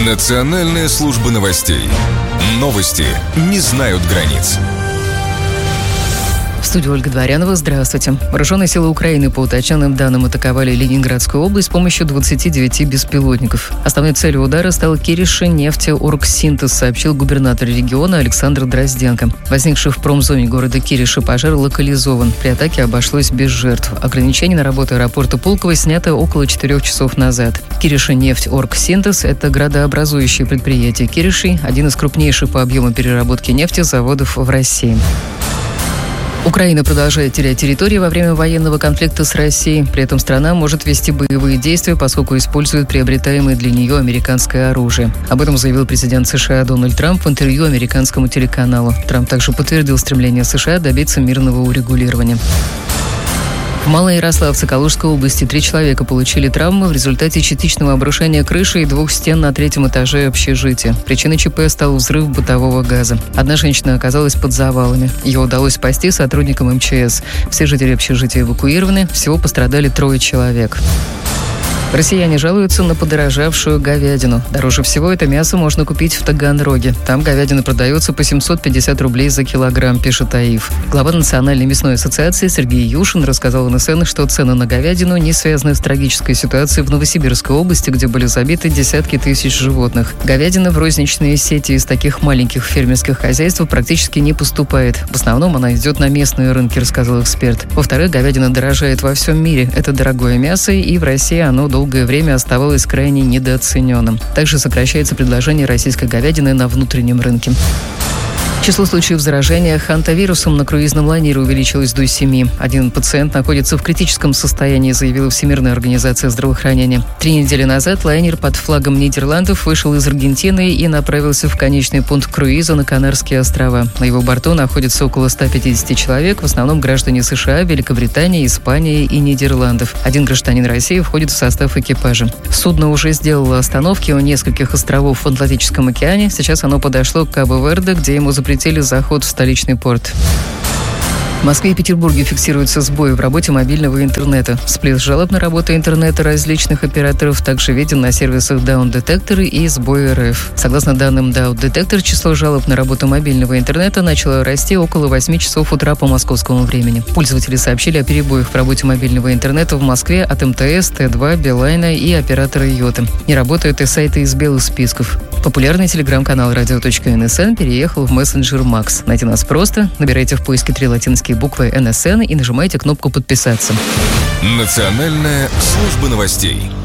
Национальная служба новостей. Новости не знают границ. В студии Ольга Дворянова. Здравствуйте. Вооруженные силы Украины по уточненным данным атаковали Ленинградскую область с помощью 29 беспилотников. Основной целью удара стал Кириши нефтеоргсинтез, сообщил губернатор региона Александр Дрозденко. Возникший в промзоне города Кириши пожар локализован. При атаке обошлось без жертв. Ограничение на работу аэропорта Пулково снято около 4 часов назад. Кириши нефтеоргсинтез – это градообразующее предприятие Кириши, один из крупнейших по объему переработки нефти заводов в России. Украина продолжает терять территории во время военного конфликта с Россией. При этом страна может вести боевые действия, поскольку использует приобретаемое для нее американское оружие. Об этом заявил президент США Дональд Трамп в интервью американскому телеканалу. Трамп также подтвердил стремление США добиться мирного урегулирования. В Малоярославце Калужской области 3 человека получили травмы в результате частичного обрушения крыши и 2 стен на 3-м этаже общежития. Причиной ЧП стал взрыв бытового газа. Одна женщина оказалась под завалами. Ее удалось спасти сотрудникам МЧС. Все жители общежития эвакуированы. Всего пострадали 3 человек. Россияне жалуются на подорожавшую говядину. Дороже всего это мясо можно купить в Таганроге. Там говядина продается по 750 рублей за килограмм, пишет АИФ. Глава Национальной мясной ассоциации Сергей Юшин рассказал НСН, что цены на говядину не связаны с трагической ситуацией в Новосибирской области, где были забиты десятки тысяч животных. Говядина в розничные сети из таких маленьких фермерских хозяйств практически не поступает. В основном она идет на местные рынки, рассказал эксперт. Во-вторых, говядина дорожает во всем мире. Это дорогое мясо, и в России оно долгое время оставалось крайне недооцененным. Также сокращается предложение российской говядины на внутреннем рынке. Число случаев заражения хантавирусом на круизном лайнере увеличилось до 7. Один пациент находится в критическом состоянии, заявила Всемирная организация здравоохранения. 3 недели назад лайнер под флагом Нидерландов вышел из Аргентины и направился в конечный пункт круиза на Канарские острова. На его борту находится около 150 человек, в основном граждане США, Великобритании, Испании и Нидерландов. 1 гражданин России входит в состав экипажа. Судно уже сделало остановки у нескольких островов в Атлантическом океане. Сейчас оно подошло к Кабо-Верде, где ему запретили заход в столичный порт. В Москве и Петербурге фиксируются сбои в работе мобильного интернета. Всплеск жалоб на работу интернета различных операторов также виден на сервисах Down Detector и Сбой РФ. Согласно данным Down Detector, число жалоб на работу мобильного интернета начало расти около 8 часов утра по московскому времени. Пользователи сообщили о перебоях в работе мобильного интернета в Москве от МТС, Т2, Билайна и оператора Йота. Не работают и сайты из белых списков. Популярный телеграм-канал radio.nsn переехал в мессенджер Макс. Найти нас просто. Набирайте в поиске 3 латинские буквы НСН и нажимайте кнопку «Подписаться». Национальная служба новостей.